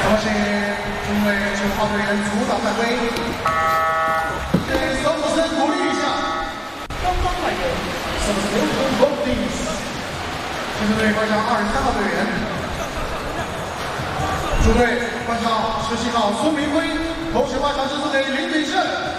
有请中卫9号队员组长犯规，给守门生鼓励一下。刚刚来的，some both teams。先针队换上23号队员，主队换上17号苏明辉，同时换上这支队林炳胜。